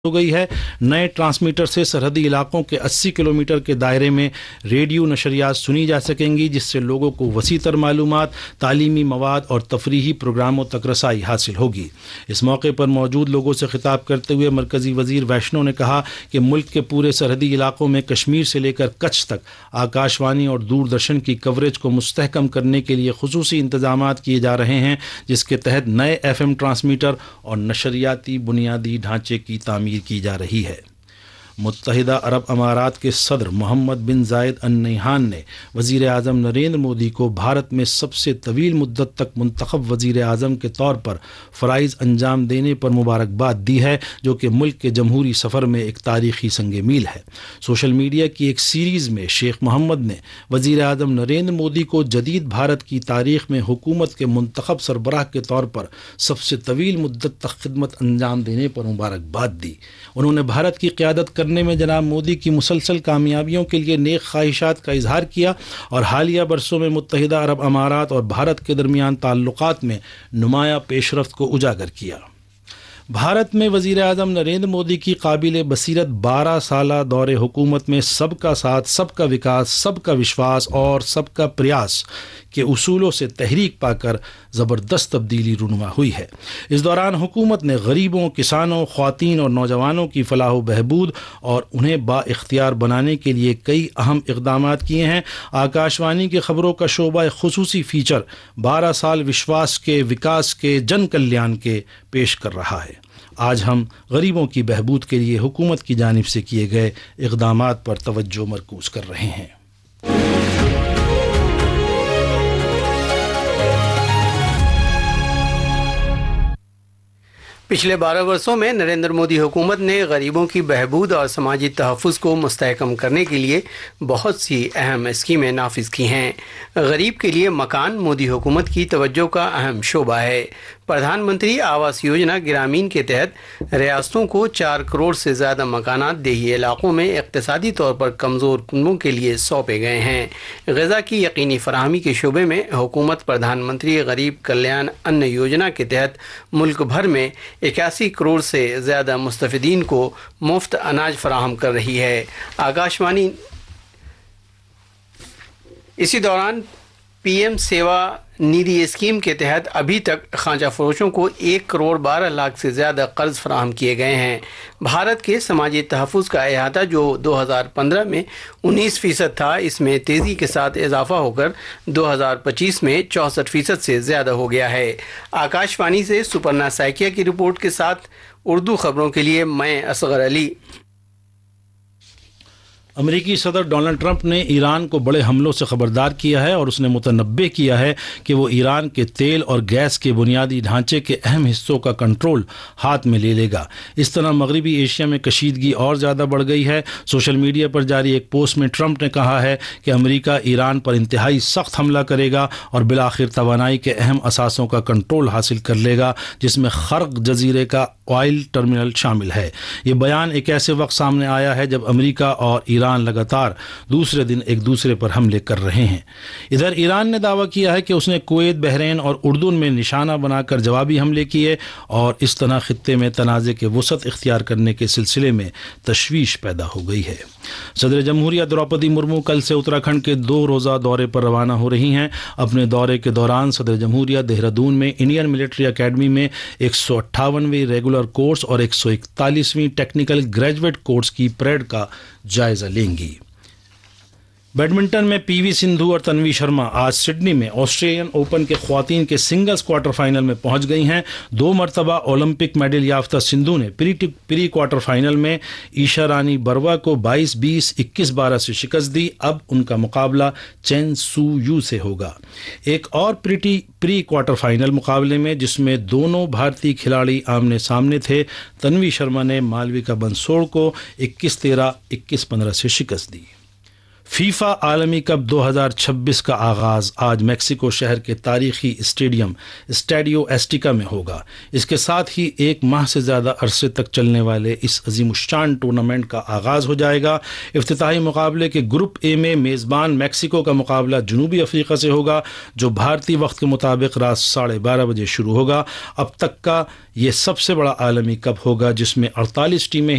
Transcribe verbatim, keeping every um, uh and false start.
ہو گئی ہے۔ نئے ٹرانسمیٹر سے سرحدی علاقوں کے اسی کلومیٹر کے دائرے میں ریڈیو نشریات سنی جا سکیں گی، جس سے لوگوں کو وسیع تر معلومات، تعلیمی مواد اور تفریحی پروگراموں تک رسائی حاصل ہوگی۔ اس موقع پر موجود لوگوں سے خطاب کرتے ہوئے مرکزی وزیر ویشنو نے کہا کہ ملک کے پورے سرحدی علاقوں میں کشمیر سے لے کر کچھ تک آکاشوانی اور دوردرشن کی کوریج کو مستحکم کرنے کے لیے خصوصی انتظامات کیے جا رہے ہیں، جس کے تحت نئے ایف ایم ٹرانسمیٹر اور نشریاتی بنیادی ڈھانچے کی تعمیر کی جا رہی ہے۔ متحدہ عرب امارات کے صدر محمد بن زائد ال نہیان نے وزیر اعظم نریندر مودی کو بھارت میں سب سے طویل مدت تک منتخب وزیر اعظم کے طور پر فرائض انجام دینے پر مبارکباد دی ہے، جو کہ ملک کے جمہوری سفر میں ایک تاریخی سنگ میل ہے۔ سوشل میڈیا کی ایک سیریز میں شیخ محمد نے وزیر اعظم نریندر مودی کو جدید بھارت کی تاریخ میں حکومت کے منتخب سربراہ کے طور پر سب سے طویل مدت تک خدمت انجام دینے پر مبارکباد دی۔ انہوں نے بھارت کی قیادت کرنے میں جناب مودی کی مسلسل کامیابیوں کے لیے نیک خواہشات کا اظہار کیا اور حالیہ برسوں میں متحدہ عرب امارات اور بھارت کے درمیان تعلقات میں نمایاں پیش رفت کو اجاگر کیا۔ بھارت میں وزیر اعظم نریندر مودی کی قابل بصیرت بارہ سالہ دور حکومت میں سب کا ساتھ، سب کا وکاس، سب کا وشواس اور سب کا پریاس کے اصولوں سے تحریک پا کر زبردست تبدیلی رونما ہوئی ہے۔ اس دوران حکومت نے غریبوں، کسانوں، خواتین اور نوجوانوں کی فلاح و بہبود اور انہیں با اختیار بنانے کے لیے کئی اہم اقدامات کیے ہیں۔ آکاشوانی کی خبروں کا شعبہ ایک خصوصی فیچر بارہ سال وشواس کے، وکاس کے، جن کلیان کے پیش کر رہا ہے۔ آج ہم غریبوں کی بہبود کے لیے حکومت کی جانب سے کیے گئے اقدامات پر توجہ مرکوز کر رہے ہیں۔ پچھلے بارہ برسوں میں نریندر مودی حکومت نے غریبوں کی بہبود اور سماجی تحفظ کو مستحکم کرنے کے لیے بہت سی اہم اسکیمیں نافذ کی ہیں۔ غریب کے لیے مکان مودی حکومت کی توجہ کا اہم شعبہ ہے۔ پردھان منتری آواس یوجنا گرامین کے تحت ریاستوں کو چار کروڑ سے زیادہ مکانات دیہی علاقوں میں اقتصادی طور پر کمزور کنبوں کے لیے سونپے گئے ہیں۔ غذا کی یقینی فراہمی کے شعبے میں حکومت پردھان منتری غریب کلیان ان یوجنا کے تحت ملک بھر میں اکیاسی کروڑ سے زیادہ مستفیدین کو مفت اناج فراہم کر رہی ہے۔ آکاشوانی اسی دوران پی ایم سیوا ندھی اسکیم کے تحت ابھی تک خانچہ فروشوں کو ایک کروڑ بارہ لاکھ سے زیادہ قرض فراہم کیے گئے ہیں۔ بھارت کے سماجی تحفظ کا احاطہ جو دو ہزار پندرہ میں انیس فیصد تھا، اس میں تیزی کے ساتھ اضافہ ہو کر دو ہزار پچیس میں چونسٹھ فیصد سے زیادہ ہو گیا ہے۔ آکاشوانی سے سپرنا سائکیا کی رپورٹ کے ساتھ اردو خبروں کے لیے میں اصغر علی۔ امریکی صدر ڈونلڈ ٹرمپ نے ایران کو بڑے حملوں سے خبردار کیا ہے اور اس نے متنبع کیا ہے کہ وہ ایران کے تیل اور گیس کے بنیادی ڈھانچے کے اہم حصوں کا کنٹرول ہاتھ میں لے لے گا۔ اس طرح مغربی ایشیا میں کشیدگی اور زیادہ بڑھ گئی ہے۔ سوشل میڈیا پر جاری ایک پوسٹ میں ٹرمپ نے کہا ہے کہ امریکہ ایران پر انتہائی سخت حملہ کرے گا اور بالآخر توانائی کے اہم اثاثوں کا کنٹرول حاصل کر لے گا، جس میں خرق جزیرے کا آئل ٹرمینل شامل ہے۔ یہ بیان ایک ایسے وقت سامنے آیا ہے جب امریکہ اور ایران لگاتار دوسرے دن ایک دوسرے پر حملے کر رہے ہیں۔ ادھر ایران نے دعویٰ کیا ہے کہ اس نے کویت، بحرین اور اردن میں نشانہ بنا کر جوابی حملے کیے اور اس طرح خطے میں تنازع کے وسعت اختیار کرنے کے سلسلے میں تشویش پیدا ہو گئی ہے۔ صدر جمہوریہ دروپدی مرمو کل سے اتراکھنڈ کے دو روزہ دورے پر روانہ ہو رہی ہیں۔ اپنے دورے کے دوران صدر جمہوریہ دہرادون میں انڈین ملٹری اکیڈمی میں ایک سو اٹھاونویں ریگولر کورس اور ایک سو اکتالیسویں ٹیکنیکل گریجویٹ کورس کی پریڈ کا جائزہ لیں گی۔ بیڈمنٹن میں پی وی سندھو اور تنوی شرما آج سڈنی میں آسٹریلین اوپن کے خواتین کے سنگلز کوارٹر فائنل میں پہنچ گئی ہیں۔ دو مرتبہ اولمپک میڈل یافتہ سندھو نے پری پری کوارٹر فائنل میں ایشا رانی بروا کو بائیس بیس، اکیس بارہ سے شکست دی۔ اب ان کا مقابلہ چین سو یو سے ہوگا۔ ایک اور پری پری کوارٹر فائنل مقابلے میں جس میں دونوں بھارتی کھلاڑی آمنے سامنے تھے، تنوی شرما نے مالویکا بنسوڑ کو اکیس تیرہ، اکیس پندرہ سے شکست دی۔ فیفا عالمی کپ دو ہزار چھبیس کا آغاز آج میکسیکو شہر کے تاریخی اسٹیڈیم اسٹیڈیو ایسٹیکا میں ہوگا۔ اس کے ساتھ ہی ایک ماہ سے زیادہ عرصے تک چلنے والے اس عظیم الشان ٹورنامنٹ کا آغاز ہو جائے گا۔ افتتاحی مقابلے کے گروپ اے میں میزبان میکسیکو کا مقابلہ جنوبی افریقہ سے ہوگا، جو بھارتی وقت کے مطابق رات ساڑھے بارہ بجے شروع ہوگا۔ اب تک کا یہ سب سے بڑا عالمی کپ ہوگا جس میں اڑتالیس ٹیمیں